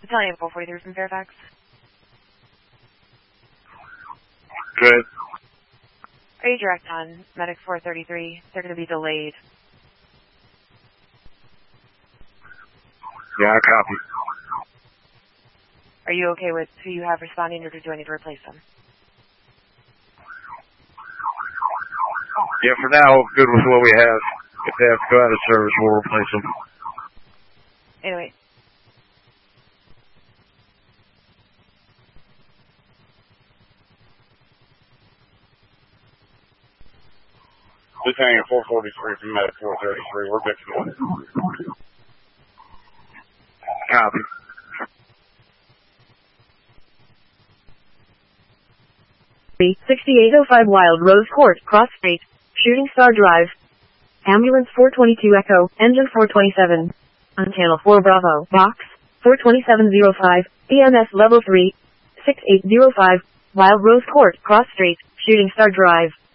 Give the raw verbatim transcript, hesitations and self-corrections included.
Battalion four forty-three from Fairfax. Good. Are you direct on Medic four thirty-three? They're going to be delayed. Yeah, I copy. Are you okay with who you have responding, or do I need to replace them? Yeah, for now, good with what we have. If they have to go out of service, we'll replace them. Anyway. Lieutenant four forty-three from Medic four thirty-three, we're good to go. Copy. sixty-eight oh five Wild Rose Court, Cross Street, Shooting Star Drive. Ambulance four twenty-two Echo, Engine four twenty-seven. On Channel four Bravo, Box, four twenty-seven oh five, E M S Level three, sixty-eight oh five, Wild Rose Court, Cross Street, Shooting Star Drive.